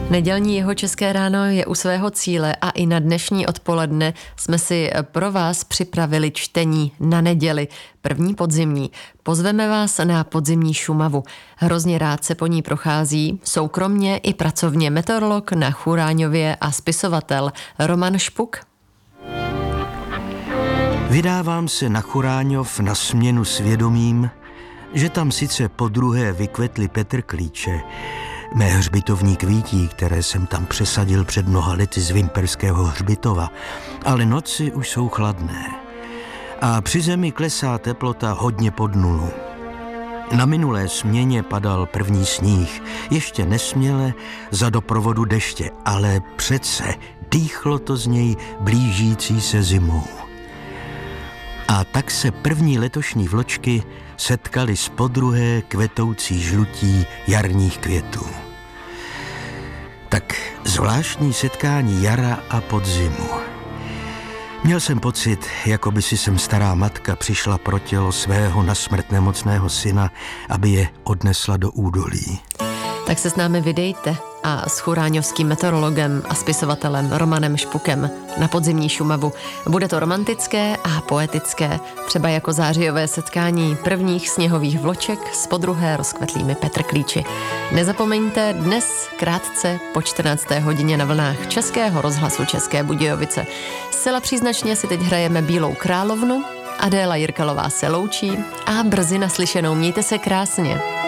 Nedělní Jihočeské ráno je u svého cíle a i na dnešní odpoledne jsme si pro vás připravili čtení na neděli, první podzimní. Pozveme vás na podzimní Šumavu. Hrozně rád se po ní prochází, soukromně i pracovně meteorolog na Churáňově a spisovatel Roman Špuk. Vydávám se na Churáňov na směnu svědomím, že tam sice podruhé vykvetly petrklíče, mé hřbitovní kvítí, které jsem tam přesadil před mnoha lety z Vimperského hřbitova, ale noci už jsou chladné a při zemi klesá teplota hodně pod nulu. Na minulé směně padal první sníh, ještě nesměle za doprovodu deště, ale přece dýchlo to z něj blížící se zimou. A tak se první letošní vločky setkali s podruhé kvetoucí žlutí jarních květů. Tak zvláštní setkání jara a podzimu. Měl jsem pocit, jako by si sem stará matka přišla pro tělo svého na smrt nemocného syna, aby je odnesla do údolí. Tak se s námi vydejte a s churáňovským meteorologem a spisovatelem Romanem Špukem na podzimní Šumavu. Bude to romantické a poetické, třeba jako zářijové setkání prvních sněhových vloček s podruhé rozkvetlými petrklíči. Nezapomeňte dnes krátce po 14. hodině na vlnách Českého rozhlasu České Budějovice. Zcela příznačně si teď hrajeme Bílou královnu, Adéla Jirkalová se loučí a brzy naslyšenou. Mějte se krásně.